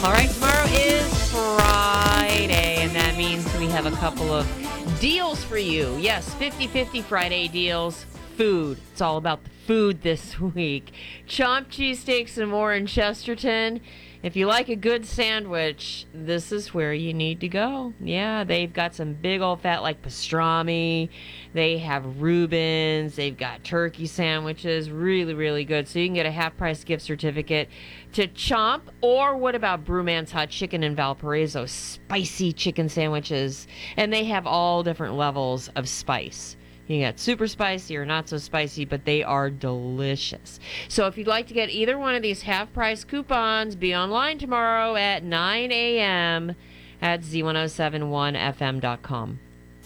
All right, tomorrow is Friday, and that means we have a couple of deals for you. Yes, 50-50 Friday deals. Food. It's all about the food this week. Chomp cheesesteaks and more in Chesterton. If you like a good sandwich, this is where you need to go. Yeah, they've got some big old fat like pastrami. They have Reubens. They've got turkey sandwiches. Really, really good. So you can get a half-price gift certificate to Chomp. Or what about Brewman's Hot Chicken in Valparaiso? Spicy chicken sandwiches. And they have all different levels of spice. You got super spicy or not so spicy, but they are delicious. So if you'd like to get either one of these half-price coupons, be online tomorrow at 9 a.m. at z1071fm.com.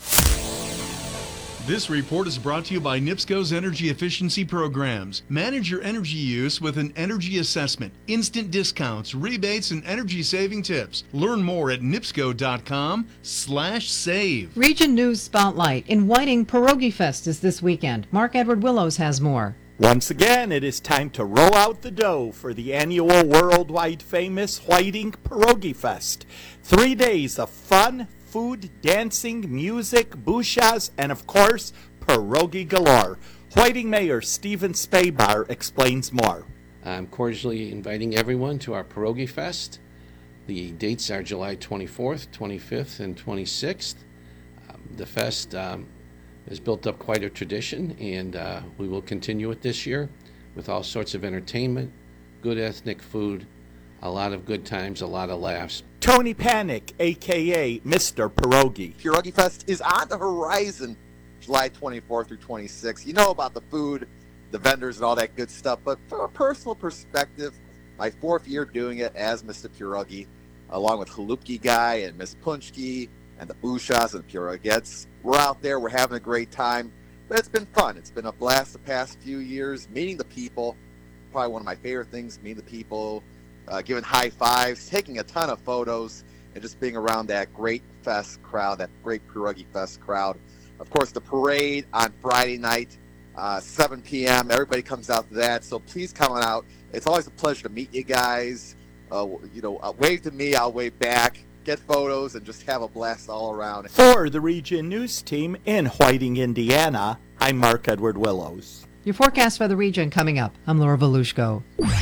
This report is brought to you by NIPSCO's Energy Efficiency Programs. Manage your energy use with an energy assessment, instant discounts, rebates, and energy-saving tips. Learn more at nipsco.com/save. Region News Spotlight. In Whiting, Pierogi Fest is this weekend. Mark Edward Willows has more. Once again, it is time to roll out the dough for the annual worldwide famous Whiting Pierogi Fest. 3 days of fun, food, dancing, music, bushas, and of course, pierogi galore. Whiting Mayor Stephen Spaybar explains more. I'm cordially inviting everyone to our Pierogi Fest. The dates are July 24th, 25th, and 26th. The fest has built up quite a tradition, and we will continue it this year with all sorts of entertainment, good ethnic food, a lot of good times, a lot of laughs. Tony Panic, a.k.a. Mr. Pierogi. Pierogi Fest is on the horizon, July 24th through 26th. You know about the food, the vendors, and all that good stuff. But from a personal perspective, my 4th year doing it as Mr. Pierogi, along with Halupki Guy and Miss Punchki and the Bushas and Pierogettes. We're out there. We're having a great time. But it's been fun. It's been a blast the past few years, meeting the people. Probably one of my favorite things, meeting the people, giving high fives, taking a ton of photos, and just being around that great fest crowd, that great Pierogi Fest crowd. Of course, the parade on Friday night, 7 p.m. Everybody comes out to that, so please come on out. It's always a pleasure to meet you guys. Wave to me, I'll wave back, get photos, and just have a blast all around. For the Region News Team in Whiting, Indiana, I'm Mark Edward Willows. Your forecast for the region coming up. I'm Laura Volushko.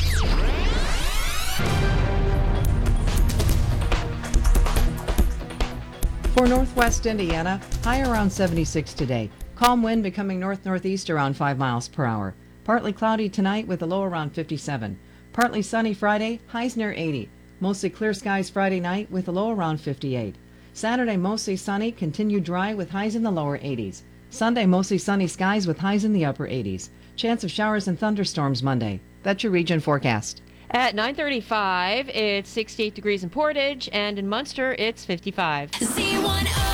For northwest Indiana, high around 76 today. Calm wind becoming north-northeast around 5 miles per hour. Partly cloudy tonight with a low around 57. Partly sunny Friday, highs near 80. Mostly clear skies Friday night with a low around 58. Saturday mostly sunny, continued dry with highs in the lower 80s. Sunday mostly sunny skies with highs in the upper 80s. Chance of showers and thunderstorms Monday. That's your region forecast. At 9:35, it's 68 degrees in Portage, and in Munster, it's 55. Z10